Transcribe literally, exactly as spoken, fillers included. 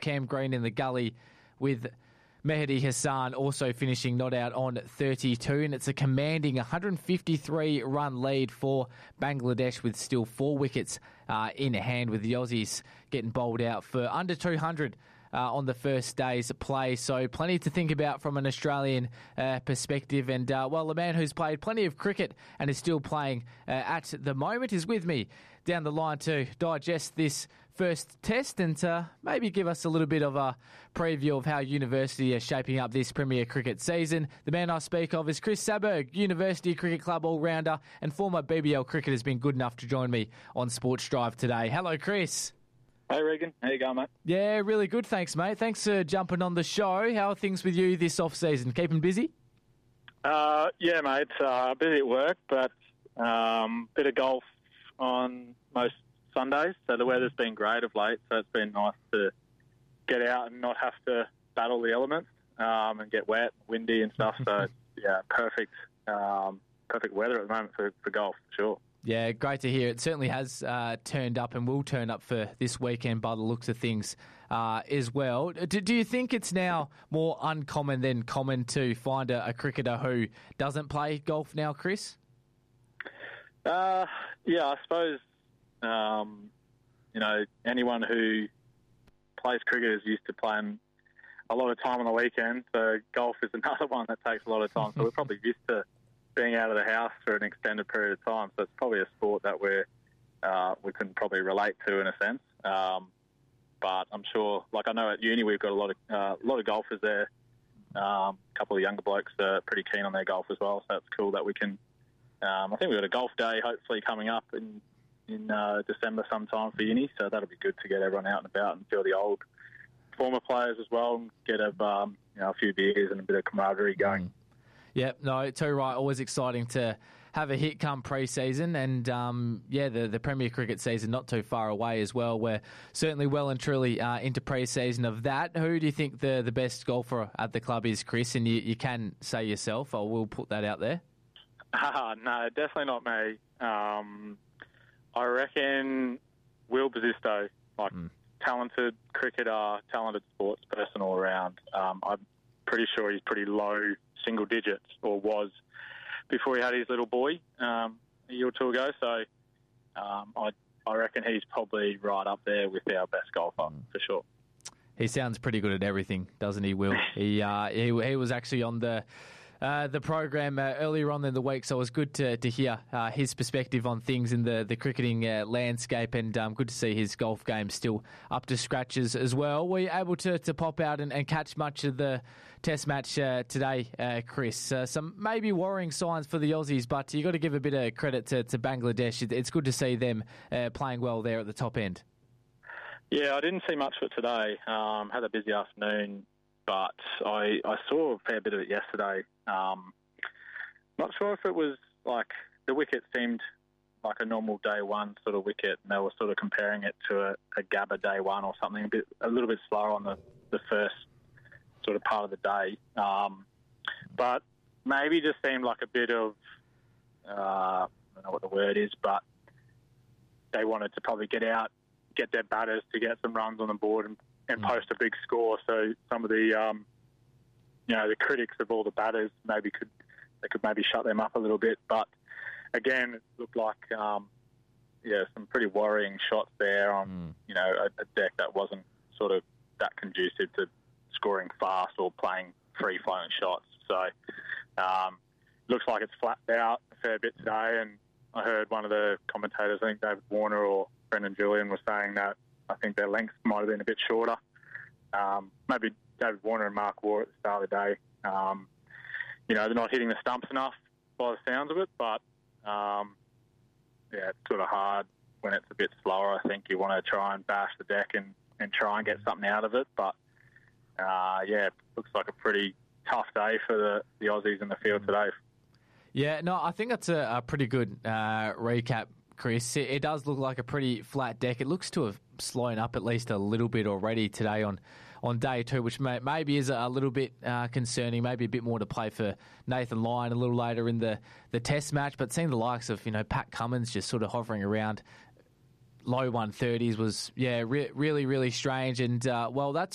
Cam Green in the gully with Mehdi Hassan also finishing not out on thirty-two, and it's a commanding one hundred fifty-three run lead for Bangladesh with still four wickets uh, in hand, with the Aussies getting bowled out for under two hundred Uh, on the first day's play. So plenty to think about from an Australian uh, perspective. And, uh, well, the man who's played plenty of cricket and is still playing uh, at the moment is with me down the line to digest this first test and uh, maybe give us a little bit of a preview of how University are shaping up this Premier Cricket season. The man I speak of is Chris Saberg, University Cricket Club all-rounder and former B B L cricketer, has been good enough to join me on Sports Drive today. Hello, Chris. Hey, Regan. How you going, mate? Yeah, really good, thanks, mate. Thanks for jumping on the show. How are things with you this off-season? Keeping busy? Uh, yeah, mate. Uh, busy at work, but um, bit of golf on most Sundays. So the weather's been great of late, so it's been nice to get out and not have to battle the elements um, and get wet, windy and stuff. So, it's, yeah, perfect um, perfect weather at the moment for, for golf, for sure. Yeah, great to hear. It certainly has uh, turned up and will turn up for this weekend by the looks of things uh, as well. Do, do you think it's now more uncommon than common to find a, a cricketer who doesn't play golf now, Chris? Uh, yeah, I suppose, um, you know, anyone who plays cricket is used to playing a lot of time on the weekend, so golf is another one that takes a lot of time. So we're probably used to being out of the house for an extended period of time. So it's probably a sport that we're, uh, we can probably relate to in a sense. Um, but I'm sure, like I know at uni we've got a lot of uh, a lot of golfers there. Um, a couple of younger blokes are pretty keen on their golf as well, so it's cool that we can... Um, I think we've got a golf day hopefully coming up in, in uh, December sometime for uni, so that'll be good to get everyone out and about and feel the old former players as well and get a, um, you know, a few beers and a bit of camaraderie going. Mm. Yep, no, too right. Always exciting to have a hit come pre-season, and um, yeah, the, the Premier Cricket season not too far away as well. We're certainly well and truly uh, into pre-season of that. Who do you think the, the best golfer at the club is, Chris? And you, you can say yourself. I will put that out there. Uh, no, definitely not me. Um, I reckon Will Basisto, like mm. talented cricketer, talented sports person all around. Um, I'm pretty sure he's pretty low single digits, or was before he had his little boy um, a year or two ago. So um, I I reckon he's probably right up there with our best golfer mm. for sure. He sounds pretty good at everything, doesn't he, Will? he, uh, he he was actually on the uh, the program uh, earlier on in the week, so it was good to to hear uh, his perspective on things in the the cricketing uh, landscape, and um, good to see his golf game still up to scratches as well. Were you able to, to pop out and, and catch much of the Test match uh, today, uh, Chris? Uh, some maybe worrying signs for the Aussies, but you got to give a bit of credit to, to Bangladesh. It, it's good to see them uh, playing well there at the top end. Yeah, I didn't see much of it today. Um, had a busy afternoon, but I, I saw a fair bit of it yesterday. Um, not sure if it was like the wicket seemed like a normal day one sort of wicket, and they were sort of comparing it to a, a Gabba day one or something, a bit, a little bit slower on the, the first sort of part of the day. Um, but maybe just seemed like a bit of, uh, I don't know what the word is, but they wanted to probably get out, get their batters to get some runs on the board and, and mm. post a big score. So some of the, um, you know, the critics of all the batters maybe could, they could maybe shut them up a little bit. But again, it looked like, um, yeah, some pretty worrying shots there on, mm. you know, a, a deck that wasn't sort of that conducive to scoring fast or playing free-flowing shots. So um, looks like it's flattened out a fair bit today, and I heard one of the commentators, I think David Warner or Brendan Julian, was saying that I think their length might have been a bit shorter. Um, maybe David Warner and Mark Waugh at the start of the day. Um, you know, they're not hitting the stumps enough by the sounds of it, but um, yeah, it's sort of hard when it's a bit slower. I think you want to try and bash the deck and, and try and get something out of it, but uh, yeah, it looks like a pretty tough day for the, the Aussies in the field today. Yeah, no, I think that's a, a pretty good uh, recap, Chris. It, it does look like a pretty flat deck. It looks to have slowed up at least a little bit already today on, on day two, which may, maybe is a little bit uh, concerning. Maybe a bit more to play for Nathan Lyon a little later in the, the Test match. But seeing the likes of, you know, Pat Cummins just sort of hovering around low one thirties was, yeah, re- really, really strange. And, uh, well, that's